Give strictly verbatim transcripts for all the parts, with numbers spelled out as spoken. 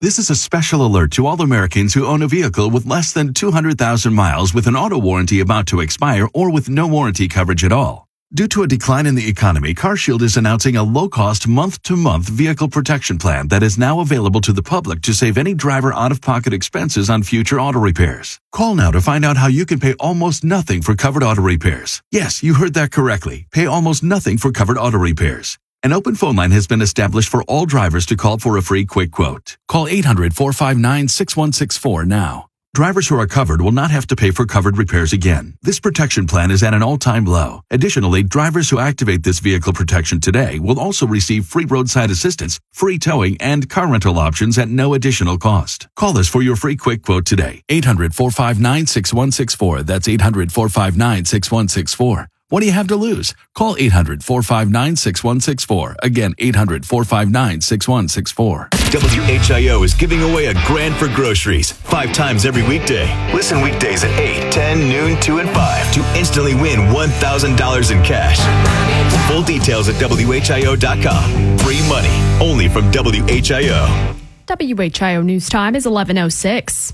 This is a special alert to all Americans who own a vehicle with less than two hundred thousand miles with an auto warranty about to expire or with no warranty coverage at all. Due to a decline in the economy, CarShield is announcing a low-cost month-to-month vehicle protection plan that is now available to the public to save any driver out-of-pocket expenses on future auto repairs. Call now to find out how you can pay almost nothing for covered auto repairs. Yes, you heard that correctly. Pay almost nothing for covered auto repairs. An open phone line has been established for all drivers to call for a free quick quote. Call eight hundred, four five nine, six one six four now. Drivers who are covered will not have to pay for covered repairs again. This protection plan is at an all-time low. Additionally, drivers who activate this vehicle protection today will also receive free roadside assistance, free towing, and car rental options at no additional cost. Call us for your free quick quote today. eight hundred, four five nine, six one six four. That's eight hundred, four five nine, six one six four. What do you have to lose? Call eight hundred, four five nine, six one six four. Again, eight hundred, four five nine, six one six four. W H I O is giving away a grand for groceries five times every weekday. Listen weekdays at eight, ten, noon, two, and five to instantly win one thousand dollars in cash. Full details at W H I O dot com. Free money only from W H I O. W H I O News Time is eleven oh six.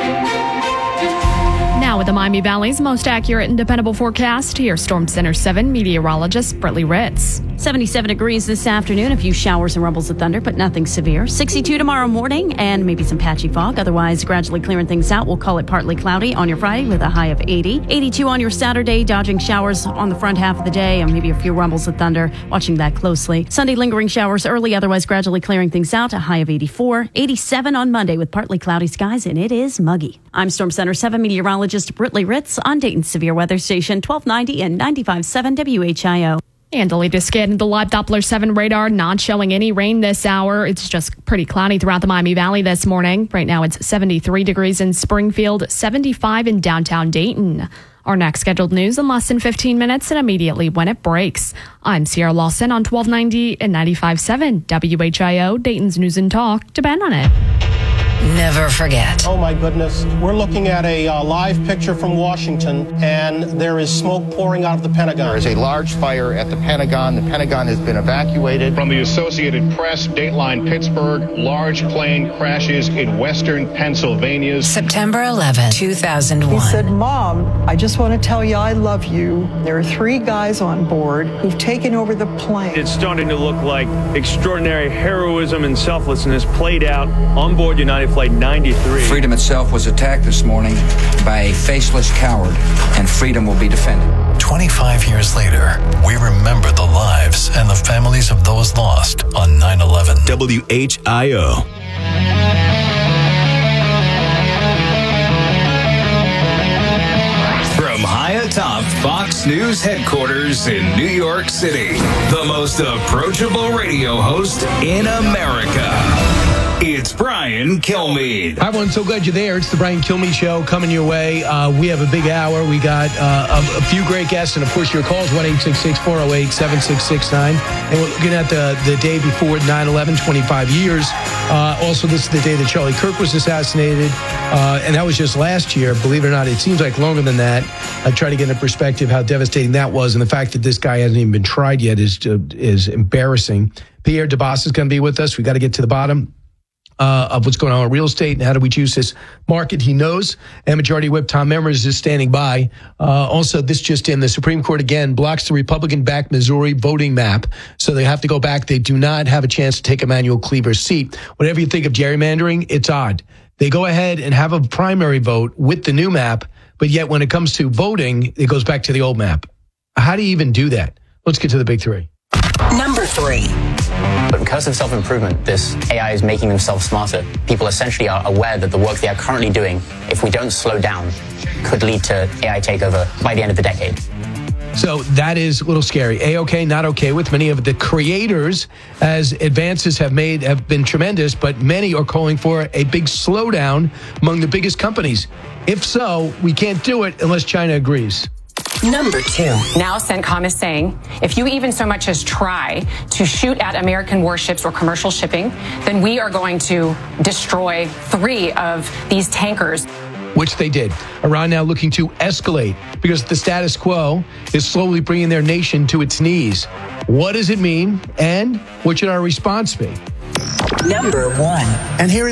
Now with the Miami Valley's most accurate and dependable forecast, here's Storm Center seven meteorologist Brittany Ritz. seventy-seven degrees this afternoon, a few showers and rumbles of thunder, but nothing severe. sixty-two tomorrow morning and maybe some patchy fog. Otherwise, gradually clearing things out. We'll call it partly cloudy on your Friday with a high of eighty. eighty-two on your Saturday, dodging showers on the front half of the day and maybe a few rumbles of thunder. Watching that closely. Sunday, lingering showers early, otherwise gradually clearing things out. A high of eighty-four. eighty-seven on Monday with partly cloudy skies, and it is muggy. I'm Storm Center seven meteorologist Brittany Ritz on Dayton's Severe Weather Station, twelve ninety and ninety-five point seven W H I O. And the latest scan of the live Doppler seven radar, not showing any rain this hour. It's just pretty cloudy throughout the Miami Valley this morning. Right now it's seventy-three degrees in Springfield, seventy-five in downtown Dayton. Our next scheduled news in less than fifteen minutes and immediately when it breaks. I'm Sierra Lawson on twelve ninety and ninety-five point seven W H I O, Dayton's News and Talk. Depend on it. Never forget. Oh my goodness. We're looking at a uh, live picture from Washington, and there is smoke pouring out of the Pentagon. There is a large fire at the Pentagon. The Pentagon has been evacuated. From the Associated Press, Dateline Pittsburgh, large plane crashes in western Pennsylvania. September eleventh, two thousand one. He said, Mom, I just want to tell you I love you. There are three guys on board who've taken over the plane. It's starting to look like extraordinary heroism and selflessness played out on board United Flight ninety-three. Freedom itself was attacked this morning by a faceless coward, and freedom will be defended. twenty-five years later, we remember the lives and the families of those lost on nine eleven. W H I O. From high atop Fox News headquarters in New York City, the most approachable radio host in America. It's Brian Kilmeade. Hi, everyone. So glad you're there. It's the Brian Kilmeade Show coming your way. Uh, we have a big hour. We got uh, a, a few great guests, and of course, your calls, one eight six six, four oh eight, seven six six nine. And we're looking at the, the day before nine eleven, twenty-five years. Uh, also, this is the day that Charlie Kirk was assassinated, uh, and that was just last year. Believe it or not, it seems like longer than that. I try to get into perspective how devastating that was, and the fact that this guy hasn't even been tried yet is, uh, is embarrassing. Pierre DeBoss is going to be with us. We got to get to the bottom Uh, of what's going on with real estate and how do we choose this market. He knows. And Majority Whip Tom Emrys is standing by. Uh, also, this just in, the Supreme Court again blocks the Republican-backed Missouri voting map. So they have to go back. They do not have a chance to take Emmanuel Cleaver's seat. Whatever you think of gerrymandering, it's odd. They go ahead and have a primary vote with the new map, but yet when it comes to voting, it goes back to the old map. How do you even do that? Let's get to the big three. Number three. But because of self-improvement, this A I is making themselves smarter. People essentially are aware that the work they are currently doing, if we don't slow down, could lead to A I takeover by the end of the decade. So that is a little scary. A-okay, not okay with many of the creators, as advances have made, have been tremendous, but many are calling for a big slowdown among the biggest companies. If so, we can't do it unless China agrees. Number two. Now CENTCOM is saying, if you even so much as try to shoot at American warships or commercial shipping, then we are going to destroy three of these tankers. Which they did. Iran now looking to escalate because the status quo is slowly bringing their nation to its knees. What does it mean? And what should our response be? Number one. And here is